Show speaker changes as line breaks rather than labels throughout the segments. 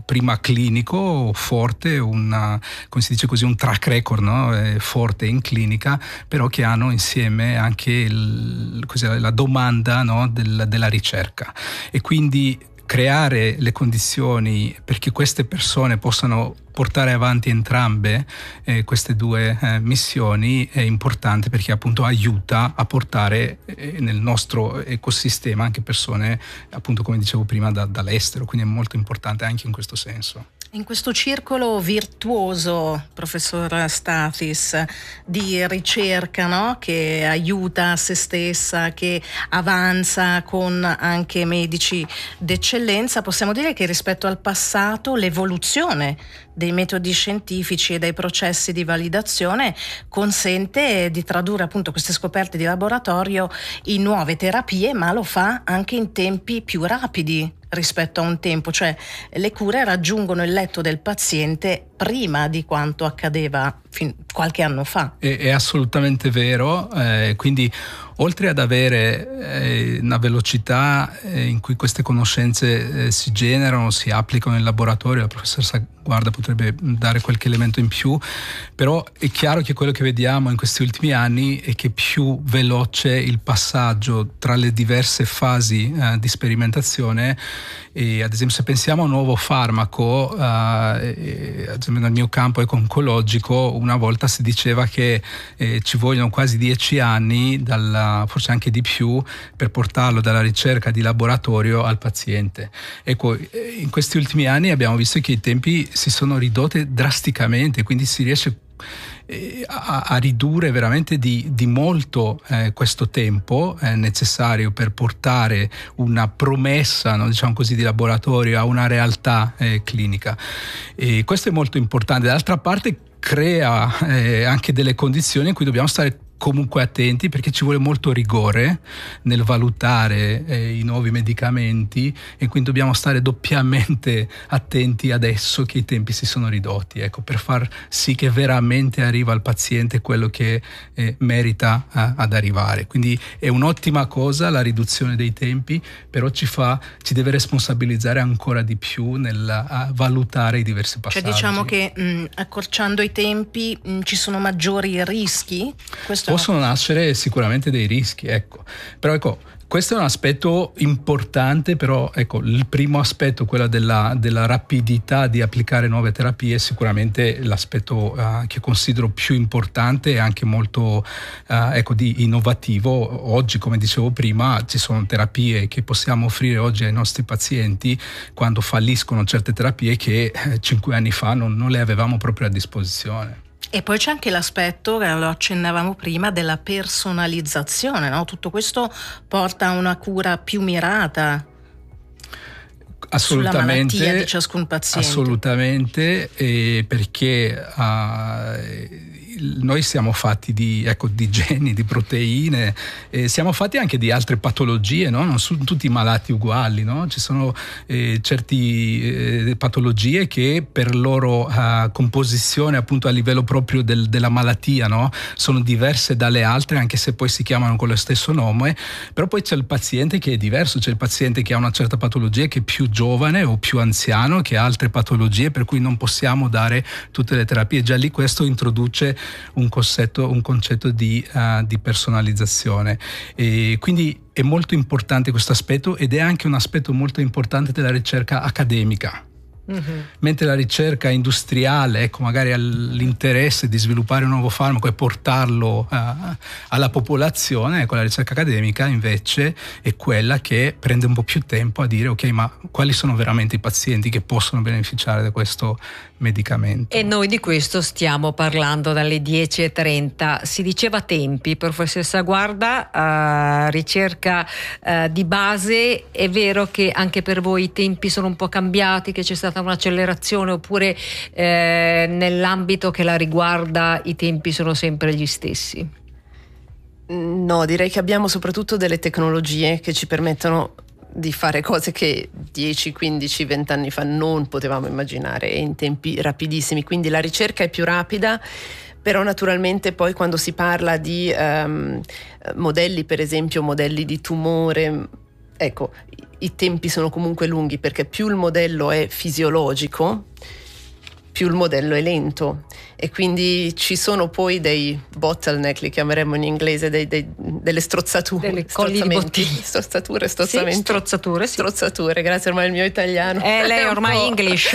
prima clinico forte, come si dice così, un track record, no? Forte in clinica, però che hanno insieme anche la domanda, no? della ricerca, e quindi creare le condizioni perché queste persone possano portare avanti entrambe queste due missioni è importante, perché appunto aiuta a portare nel nostro ecosistema anche persone, appunto come dicevo prima, dall'estero, quindi è molto importante anche in questo senso.
In questo circolo virtuoso, professor Stathis, di ricerca, no? Che aiuta se stessa, che avanza con anche medici d'eccellenza, possiamo dire che rispetto al passato l'evoluzione dei metodi scientifici e dei processi di validazione consente di tradurre appunto queste scoperte di laboratorio in nuove terapie, ma lo fa anche in tempi più rapidi rispetto a un tempo, cioè le cure raggiungono il letto del paziente prima di quanto accadeva qualche anno fa.
È assolutamente vero, quindi oltre ad avere una velocità in cui queste conoscenze si generano, si applicano in laboratorio, la professoressa Guarda potrebbe dare qualche elemento in più, però è chiaro che quello che vediamo in questi ultimi anni è che più veloce il passaggio tra le diverse fasi di sperimentazione. E ad esempio, se pensiamo a un nuovo farmaco, ad esempio nel mio campo oncologico, una volta si diceva che ci vogliono quasi 10 anni, forse anche di più, per portarlo dalla ricerca di laboratorio al paziente. Ecco, in questi ultimi anni abbiamo visto che i tempi si sono ridotti drasticamente, quindi si riesce a ridurre veramente di molto questo tempo necessario per portare una promessa, no, diciamo così, di laboratorio a una realtà clinica. E questo è molto importante. D'altra parte crea anche delle condizioni in cui dobbiamo stare comunque attenti, perché ci vuole molto rigore nel valutare i nuovi medicamenti, e quindi dobbiamo stare doppiamente attenti adesso che i tempi si sono ridotti, ecco, per far sì che veramente arriva al paziente quello che merita ad arrivare. Quindi è un'ottima cosa la riduzione dei tempi, però ci deve responsabilizzare ancora di più nel valutare i diversi passaggi.
Cioè diciamo che accorciando i tempi ci sono maggiori rischi?
Possono nascere sicuramente dei rischi, ecco. Però ecco, questo è un aspetto importante, però ecco, il primo aspetto, quello della rapidità di applicare nuove terapie, è sicuramente l'aspetto che considero più importante e anche molto di innovativo. Oggi, come dicevo prima, ci sono terapie che possiamo offrire oggi ai nostri pazienti quando falliscono certe terapie che 5 anni fa non le avevamo proprio a disposizione.
E poi c'è anche l'aspetto, lo accennavamo prima, della personalizzazione, no? Tutto questo porta a una cura più mirata sulla malattia di ciascun paziente.
Assolutamente, perché noi siamo fatti di geni, di proteine, siamo fatti anche di altre patologie, no? Non sono tutti malati uguali, no? Ci sono certe patologie che per loro composizione, appunto a livello proprio della malattia, no? Sono diverse dalle altre, anche se poi si chiamano con lo stesso nome. Però poi c'è il paziente che è diverso, c'è il paziente che ha una certa patologia, che è più giovane o più anziano, che ha altre patologie per cui non possiamo dare tutte le terapie. Già lì questo introduce un concetto di personalizzazione, e quindi è molto importante questo aspetto, ed è anche un aspetto molto importante della ricerca accademica. Mm-hmm. Mentre la ricerca industriale, ecco, magari ha l'interesse di sviluppare un nuovo farmaco e portarlo alla popolazione, ecco, la ricerca accademica invece è quella che prende un po' più tempo a dire ok, ma quali sono veramente i pazienti che possono beneficiare da questo medicamento.
E noi di questo stiamo parlando dalle 10:30. Si diceva tempi, professoressa Guarda, ricerca di base, è vero che anche per voi i tempi sono un po' cambiati, che c'è stata un'accelerazione, oppure nell'ambito che la riguarda i tempi sono sempre gli stessi?
No, direi che abbiamo soprattutto delle tecnologie che ci permettono di fare cose che 10, 15, 20 anni fa non potevamo immaginare in tempi rapidissimi, quindi la ricerca è più rapida. Però naturalmente poi quando si parla di modelli, per esempio modelli di tumore, ecco, i tempi sono comunque lunghi, perché più il modello è fisiologico, più il modello è lento, e quindi ci sono poi dei bottleneck, li chiameremmo in inglese, delle strozzature,
delle colli di bottiglia.
strozzature, grazie, ormai il mio italiano
lei ormai English.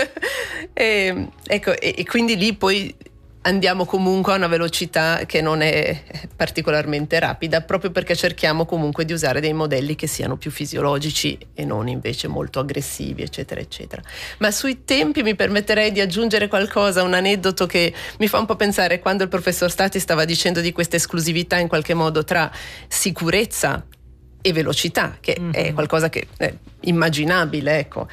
e quindi lì poi andiamo comunque a una velocità che non è particolarmente rapida, proprio perché cerchiamo comunque di usare dei modelli che siano più fisiologici e non invece molto aggressivi, eccetera eccetera. Ma sui tempi mi permetterei di aggiungere qualcosa, un aneddoto che mi fa un po' pensare, quando il professor Stati stava dicendo di questa esclusività in qualche modo tra sicurezza e velocità, che è qualcosa che è immaginabile, ecco.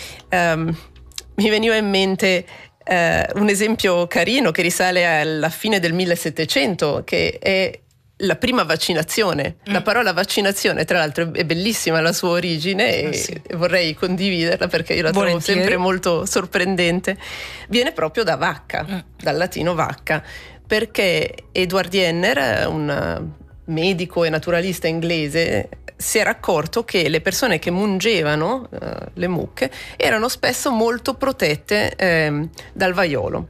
Mi veniva in mente un esempio carino che risale alla fine del 1700, che è la prima vaccinazione. La parola vaccinazione, tra l'altro, è bellissima la sua origine, e vorrei condividerla perché io la trovo sempre molto sorprendente. Viene proprio da vacca, dal latino vacca, perché Edward Jenner, un medico e naturalista inglese, si era accorto che le persone che mungevano le mucche erano spesso molto protette dal vaiolo,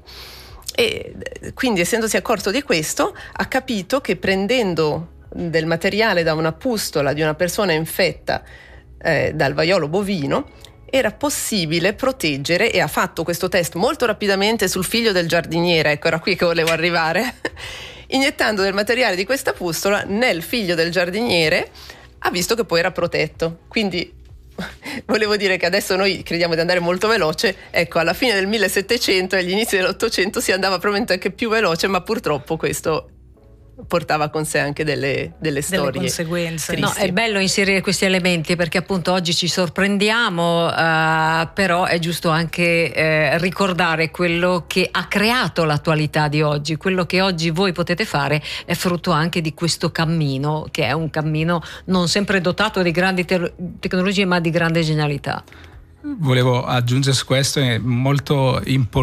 e quindi, essendosi accorto di questo, ha capito che prendendo del materiale da una pustola di una persona infetta dal vaiolo bovino era possibile proteggere, e ha fatto questo test molto rapidamente sul figlio del giardiniere, ecco, era qui che volevo arrivare, iniettando del materiale di questa pustola nel figlio del giardiniere. Ha visto che poi era protetto. Quindi volevo dire che adesso noi crediamo di andare molto veloce, ecco, alla fine del 1700 e agli inizi dell'800 si andava probabilmente anche più veloce, ma purtroppo questo portava con sé anche delle storie, delle
conseguenze.
No, è bello inserire questi elementi, perché appunto oggi ci sorprendiamo, però è giusto anche ricordare quello che ha creato l'attualità di oggi. Quello che oggi voi potete fare è frutto anche di questo cammino, che è un cammino non sempre dotato di grandi tecnologie, ma di grande genialità.
Volevo aggiungere su questo, è molto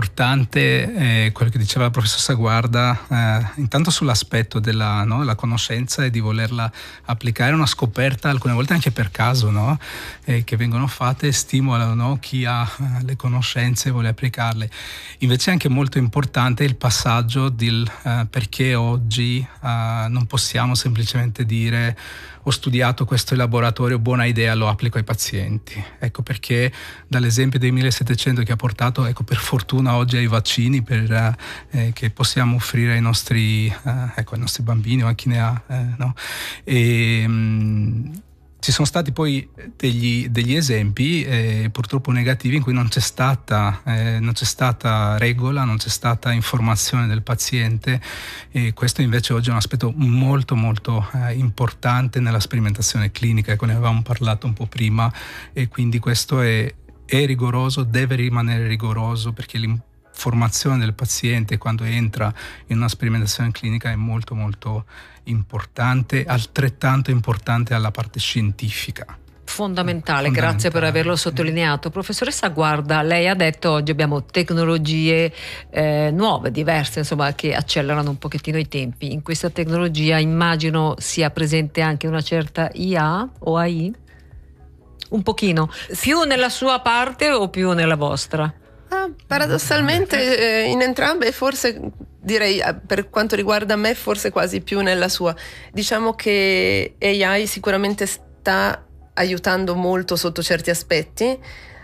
importante quello che diceva la professoressa Guarda, intanto sull'aspetto della conoscenza e di volerla applicare. Una scoperta alcune volte anche per caso, che vengono fatte e stimolano chi ha le conoscenze e vuole applicarle. Invece è anche molto importante il passaggio del perché oggi non possiamo semplicemente dire: ho studiato questo in laboratorio, buona idea, lo applico ai pazienti. Ecco perché dall'esempio del 1700 che ha portato, per fortuna oggi ai vaccini che possiamo offrire ai nostri bambini o a chi ne ha. Ci sono stati poi degli esempi purtroppo negativi in cui non c'è stata regola, non c'è stata informazione del paziente, e questo invece oggi è un aspetto molto molto importante nella sperimentazione clinica, ne avevamo parlato un po' prima, e quindi questo è rigoroso, deve rimanere rigoroso, perché l'informazione del paziente quando entra in una sperimentazione clinica è molto molto importante, altrettanto importante alla parte scientifica.
Fondamentale, grazie per averlo sottolineato. Professoressa Guarda, lei ha detto oggi abbiamo tecnologie nuove, diverse, insomma, che accelerano un pochettino i tempi. In questa tecnologia immagino sia presente anche una certa IA o AI? Un pochino, più nella sua parte o più nella vostra?
Paradossalmente in entrambe, forse direi, per quanto riguarda me, forse quasi più nella sua. Diciamo che AI sicuramente sta aiutando molto sotto certi aspetti,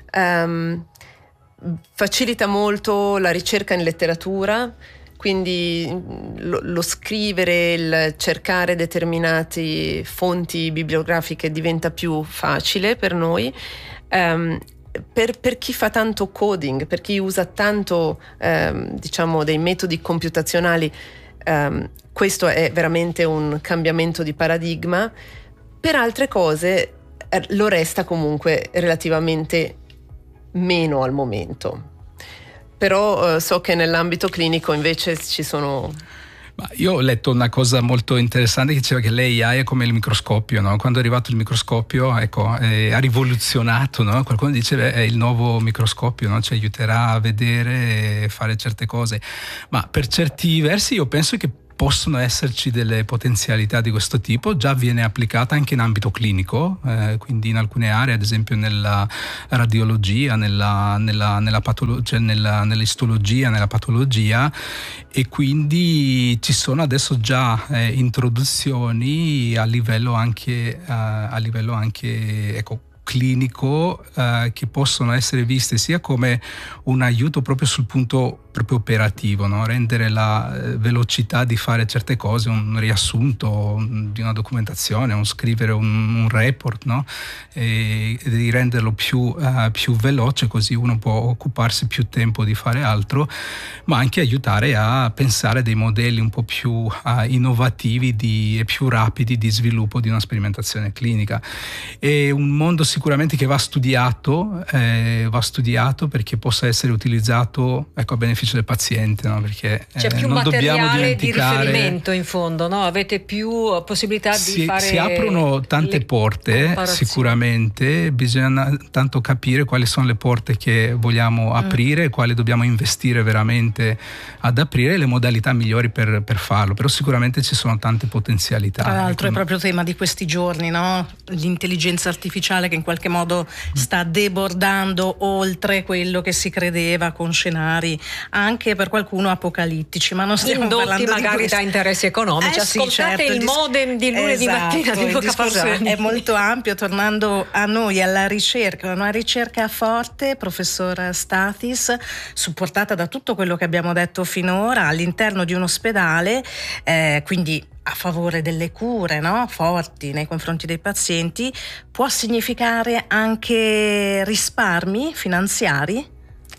facilita molto la ricerca in letteratura, quindi lo scrivere, il cercare determinate fonti bibliografiche diventa più facile per noi. Per chi fa tanto coding, per chi usa tanto dei metodi computazionali, questo è veramente un cambiamento di paradigma. Per altre cose lo resta comunque relativamente meno al momento, però so che nell'ambito clinico invece ci sono...
Io ho letto una cosa molto interessante che diceva che l'AI è come il microscopio, quando è arrivato il microscopio, ha rivoluzionato, qualcuno dice è il nuovo microscopio, ci aiuterà a vedere e fare certe cose, ma per certi versi io penso che possono esserci delle potenzialità di questo tipo, già viene applicata anche in ambito clinico, quindi in alcune aree, ad esempio nella radiologia, nella patologia, nell'istologia, nella patologia, e quindi ci sono adesso già introduzioni a livello anche ecco, clinico, che possono essere viste sia come un aiuto proprio sul punto proprio operativo, no? Rendere la velocità di fare certe cose, un riassunto di una documentazione, un scrivere un report, no? E di renderlo più veloce, così uno può occuparsi più tempo di fare altro, ma anche aiutare a pensare dei modelli un po' più innovativi e più rapidi di sviluppo di una sperimentazione clinica. È un mondo sicuramente che va studiato perché possa essere utilizzato, ecco, a beneficio del paziente, no? Perché
c'è più
non dobbiamo
materiale
dimenticare,
di riferimento in fondo, no? Avete più possibilità di fare.
Si aprono tante porte, sicuramente bisogna tanto capire quali sono le porte che vogliamo aprire, quali dobbiamo investire veramente ad aprire, le modalità migliori per farlo, però sicuramente ci sono tante potenzialità.
Tra l'altro è proprio tema di questi giorni, no? L'intelligenza artificiale che in qualche modo sta debordando oltre quello che si credeva, con scenari anche per qualcuno apocalittici, ma non stiamo parlando
magari
di
da interessi economici. Ascoltate
certo,
il modem di lunedì mattina di Luca Fasani.
È molto ampio. Tornando a noi, alla ricerca, una ricerca forte, professor Stathis, supportata da tutto quello che abbiamo detto finora, all'interno di un ospedale, quindi a favore delle cure, no? Forti nei confronti dei pazienti, può significare anche risparmi finanziari?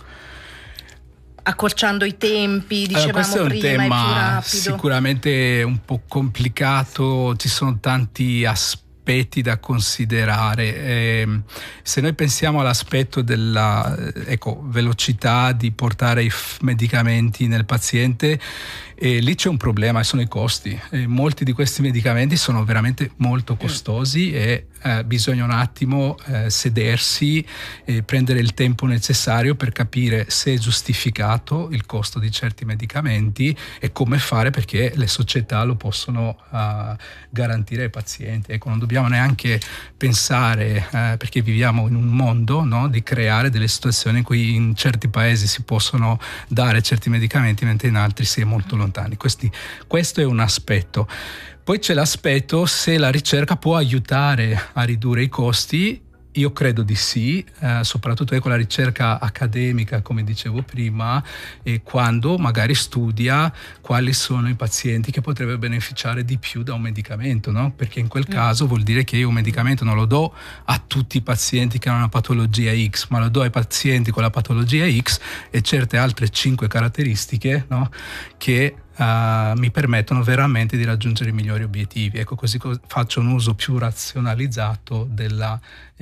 Accorciando i tempi, dicevamo
questo
prima,
è un tema
è più rapido.
Sicuramente un po' complicato, ci sono tanti aspetti da considerare. Se noi pensiamo all'aspetto della velocità di portare i medicamenti nel paziente, lì c'è un problema, sono i costi. Molti di questi medicamenti sono veramente molto costosi e bisogna un attimo sedersi e prendere il tempo necessario per capire se è giustificato il costo di certi medicamenti e come fare perché le società lo possono garantire ai pazienti. Ecco, non dobbiamo neanche pensare, perché viviamo in un mondo, no, di creare delle situazioni in cui in certi paesi si possono dare certi medicamenti mentre in altri si è molto lontani. Questo è un aspetto. Poi c'è l'aspetto se la ricerca può aiutare a ridurre i costi. Io credo di sì, soprattutto con la ricerca accademica, come dicevo prima, e quando magari studia quali sono i pazienti che potrebbero beneficiare di più da un medicamento, no? Perché in quel caso vuol dire che io un medicamento non lo do a tutti i pazienti che hanno una patologia X, ma lo do ai pazienti con la patologia X e certe altre 5 caratteristiche, no? Che mi permettono veramente di raggiungere i migliori obiettivi. Ecco, così faccio un uso più razionalizzato del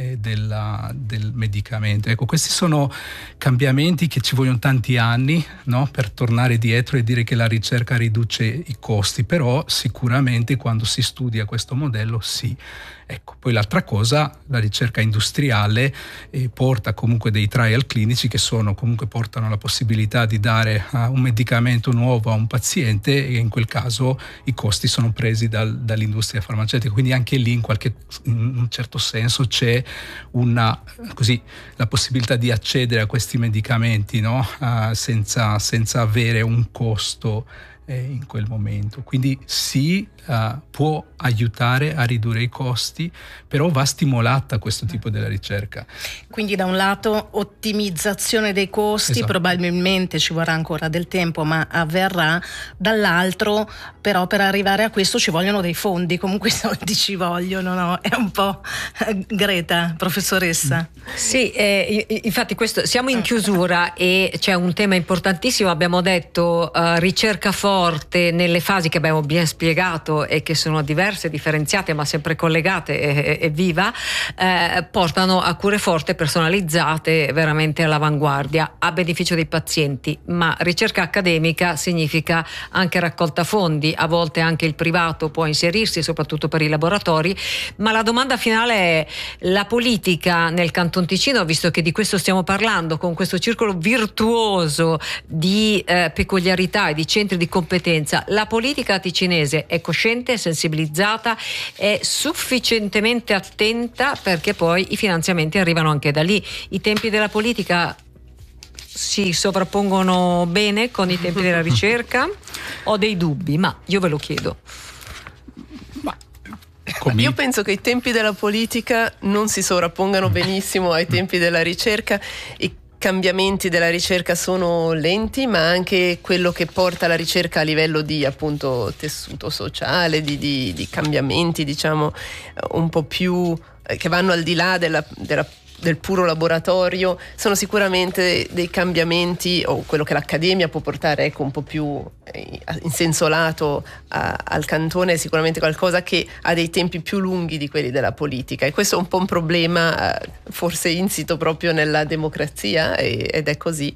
medicamento. Ecco, questi sono cambiamenti che ci vogliono tanti anni, no? Per tornare dietro e dire che la ricerca riduce i costi, però sicuramente quando si studia questo modello sì. Ecco, poi l'altra cosa, la ricerca industriale porta comunque dei trial clinici che portano la possibilità di dare un medicamento nuovo a un paziente e in quel caso i costi sono presi dall'industria farmaceutica, quindi anche lì in un certo senso c'è la possibilità di accedere a questi medicamenti, no? Senza avere un costo in quel momento. Quindi sì, può aiutare a ridurre i costi, però va stimolata questo tipo della ricerca.
Quindi da un lato ottimizzazione dei costi, esatto. Probabilmente ci vorrà ancora del tempo, ma avverrà. Dall'altro però per arrivare a questo ci vogliono dei fondi, comunque i soldi ci vogliono, no? È un po' Greta, professoressa.
Sì, infatti siamo in chiusura e c'è un tema importantissimo, abbiamo detto ricerca forte nelle fasi che abbiamo ben spiegato e che sono diverse, differenziate ma sempre collegate e viva, portano a cure forti personalizzate veramente all'avanguardia a beneficio dei pazienti. Ma ricerca accademica significa anche raccolta fondi, a volte anche il privato può inserirsi, soprattutto per i laboratori. Ma la domanda finale è: la politica nel Canton Ticino, visto che di questo stiamo parlando, con questo circolo virtuoso di peculiarità e di centri di competenza competenza. La politica ticinese è cosciente, è sensibilizzata, è sufficientemente attenta perché poi i finanziamenti arrivano anche da lì. I tempi della politica si sovrappongono bene con i tempi della ricerca? Ho dei dubbi, ma io ve lo chiedo.
Io penso che i tempi della politica non si sovrappongano benissimo ai tempi della ricerca. I cambiamenti della ricerca sono lenti, ma anche quello che porta la ricerca a livello di appunto tessuto sociale, di cambiamenti, diciamo, un po' più che vanno al di là del puro laboratorio, sono sicuramente dei cambiamenti, o quello che l'accademia può portare, ecco, un po' più in senso lato al cantone, è sicuramente qualcosa che ha dei tempi più lunghi di quelli della politica, e questo è un po' un problema forse insito proprio nella democrazia, ed è così.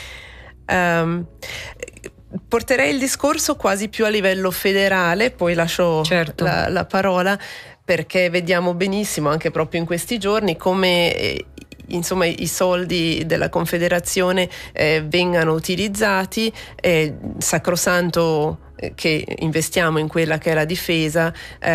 Porterei il discorso quasi più a livello federale, poi lascio la parola, perché vediamo benissimo anche proprio in questi giorni come insomma i soldi della Confederazione vengano utilizzati, sacrosanto che investiamo in quella che è la difesa,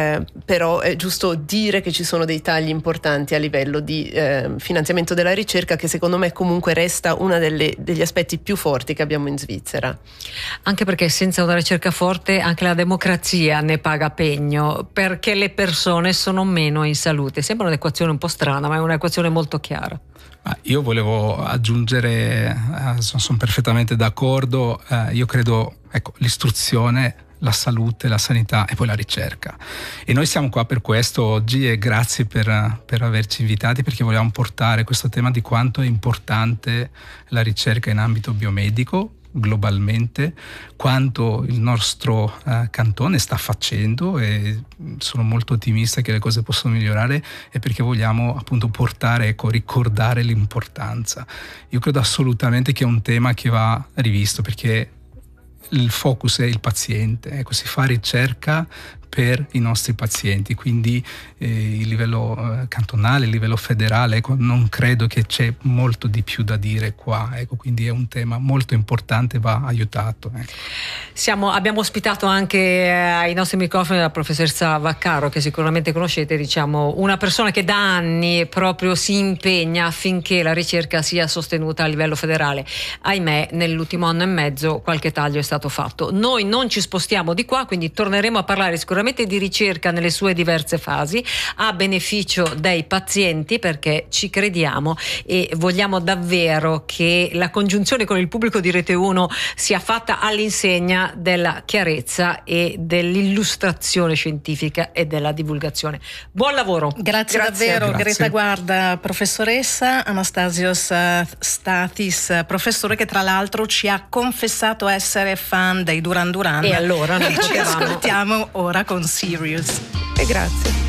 però è giusto dire che ci sono dei tagli importanti a livello di finanziamento della ricerca, che secondo me comunque resta uno degli aspetti più forti che abbiamo in Svizzera. Anche perché senza una ricerca forte anche la democrazia ne paga pegno, perché le persone sono meno in salute. Sembra un'equazione un po' strana, ma è un'equazione molto chiara.
Io volevo aggiungere, sono perfettamente d'accordo, io credo, ecco, l'istruzione, la salute, la sanità e poi la ricerca. E noi siamo qua per questo oggi, e grazie per averci invitati, perché vogliamo portare questo tema di quanto è importante la ricerca in ambito biomedico globalmente, quanto il nostro cantone sta facendo, e sono molto ottimista che le cose possono migliorare, e perché vogliamo appunto portare, ecco, ricordare l'importanza. Io credo assolutamente che è un tema che va rivisto, perché il focus è il paziente, ecco, si fa ricerca per i nostri pazienti, quindi il livello cantonale, il livello federale, ecco, non credo che c'è molto di più da dire qua, ecco, quindi è un tema molto importante, va aiutato, ecco.
Abbiamo ospitato anche ai nostri microfoni la professoressa Vaccaro, che sicuramente conoscete, diciamo, una persona che da anni proprio si impegna affinché la ricerca sia sostenuta a livello federale. Ahimè, nell'ultimo anno e mezzo qualche taglio è stato fatto. Noi non ci spostiamo di qua, quindi torneremo a parlare sicuramente di ricerca nelle sue diverse fasi, a beneficio dei pazienti, perché ci crediamo e vogliamo davvero che la congiunzione con il pubblico di Rete 1 sia fatta all'insegna della chiarezza e dell'illustrazione scientifica e della divulgazione. Buon lavoro.
Grazie davvero. Grazie. Greta Guarda, professoressa, Anastasios Stathis, professore che tra l'altro ci ha confessato essere fan dei Duran Duran,
e allora non
ci ascoltiamo ora con Sirius.
E grazie.